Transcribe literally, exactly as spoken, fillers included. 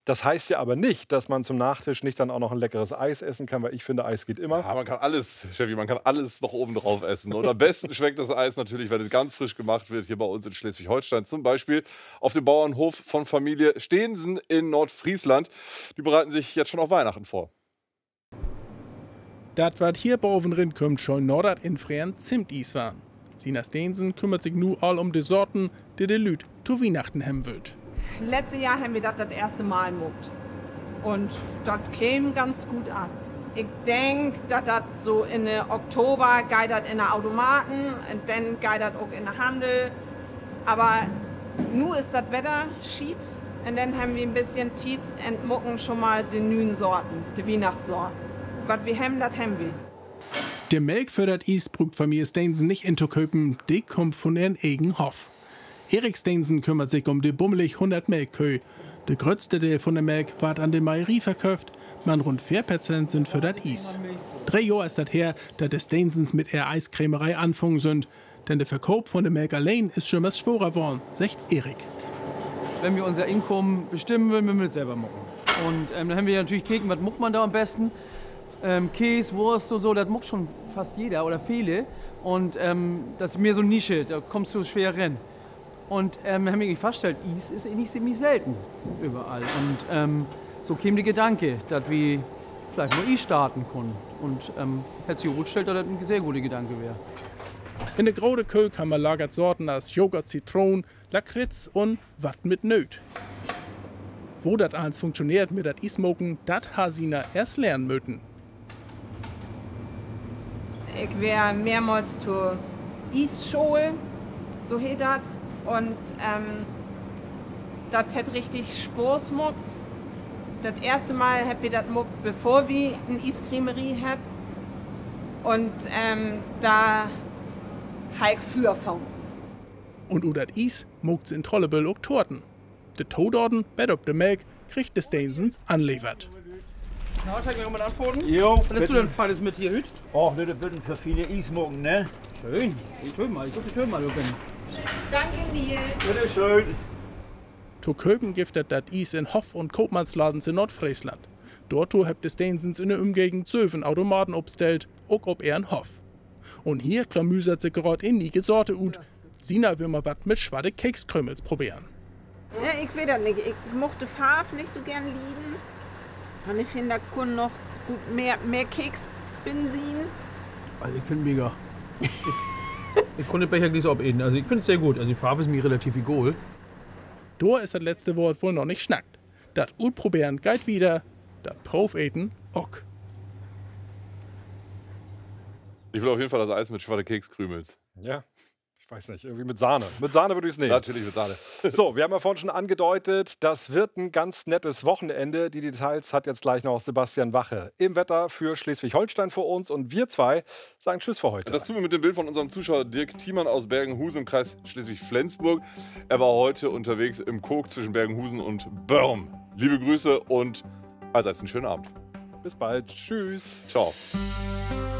Das heißt ja aber nicht, dass man zum Nachtisch nicht dann auch noch ein leckeres Eis essen kann, weil ich finde, Eis geht immer. Ja, man kann alles, Cheffi, man kann alles noch oben drauf essen. Und am besten schmeckt das Eis natürlich, wenn es ganz frisch gemacht wird, hier bei uns in Schleswig-Holstein. Zum Beispiel auf dem Bauernhof von Familie Steensen in Nordfriesland. Die bereiten sich jetzt schon auf Weihnachten vor. Dat wat hier boven rin kommt, schon nordert in Freien Zimtis waren. Sina Steensen kümmert sich nu all um die Sorten, die de Lüt zu Weihnachten hem wild. Letztes Jahr haben wir das das erste Mal muckt. Und das käme ganz gut an. Ich denke, dass das so in der Oktober geht das in der Automaten und dann geht das auch in der Handel. Aber nu ist das Wetter schied und dann haben wir ein bisschen Tiet und mucken schon mal die neuen Sorten, die Weihnachtssorten. Was wir haben, das haben wir. Der Melk für das Eis brugt Familie Steensen nicht in Köpen, die kommt von ihren eigenen Hof. Erik Steensen kümmert sich um die bummelig hundert Melkkühe. Der größte Teil von der Melk wird an der Mairie verkauft, man rund vier Prozent sind für das Eis. Drei Jahre ist das her, dass die Steensens mit ihrer Eiskrämerei anfangen sind, denn der Verkauf von der Melk allein ist schon was schwerer geworden, sagt Erik. Wenn wir unser Einkommen bestimmen wollen, müssen wir es selber machen. Und ähm, dann haben wir natürlich Keken, was muckt man da am besten? Ähm, Käse, Wurst und so, das muckt schon fast jeder oder viele. Und ähm, das ist mehr so eine Nische, da kommst du schwer rein. Und ähm, haben wir festgestellt, Eis ist nicht ziemlich selten überall. Und ähm, so kam der Gedanke, dass wir vielleicht mal Eis starten können. Und ähm, hätte sich herausgestellt, dass das ein sehr guter Gedanke wäre. In der großen Kühl kann man lagert Sorten als Joghurt, Zitronen, Lakritz und Watt mit Nöt. Wo das alles funktioniert mit das Eismoken, das hat Sina erst lernen müssen. Ich wäre mehrmals zur Eisschule, so heet das. Und ähm, das hat richtig Spaß gemacht. Das erste Mal haben wir das gemacht, bevor wir eine Eiscremerie hatten. Und ähm, da habe ich für von. Und u dat Eis mogt sie in Trollebüll auch Torten. De Todorden, Bett ob de Melk, kriegt de Steensens anliefert. Na, zeig mir mal antworten. Jo, Was hast du denn Feines mit hier, Hüt? Och, das würden für viele Eismoken, ne? Schön. Ich hör mal, ich guck, ich hör mal, du bin. Danke, Nils. Bitte schön. To Köpen giftet dat Eis in Hof- und Koopmansladens in Nordfriesland. Dort habt de Steensens in der Umgegend zwölf Automaten obstellt, auch ob er Hof. Und hier klamüsert sich gerade in die Sorte ut. Sina will mal wat mit schwarze Kekskrümels probieren. Ja, ich weiß das nicht. Ich mochte Farbe nicht so gern lieben. Und ich finde, da kann noch gut mehr, mehr Keksbenzin. Also ich finde mega. ich, ich konnte den Becher nicht so abenden. Also ich finde es sehr gut. Also die Farbe ist mir relativ egal. Da ist das letzte Wort wohl noch nicht schnackt. Dat Utprobieren geht wieder, dat Profeten auch. Ich will auf jeden Fall das Eis mit schwarze Kekskrümels. Ja, ich weiß nicht, irgendwie mit Sahne. Mit Sahne würde ich es nehmen. Natürlich mit Sahne. So, wir haben ja vorhin schon angedeutet, das wird ein ganz nettes Wochenende. Die Details hat jetzt gleich noch Sebastian Wache im Wetter für Schleswig-Holstein vor uns. Und wir zwei sagen Tschüss für heute. Das tun wir mit dem Bild von unserem Zuschauer Dirk Thiemann aus Bergenhusen im Kreis Schleswig-Flensburg. Er war heute unterwegs im Kog zwischen Bergenhusen und Börm. Liebe Grüße und allseits einen schönen Abend. Bis bald. Tschüss. Ciao.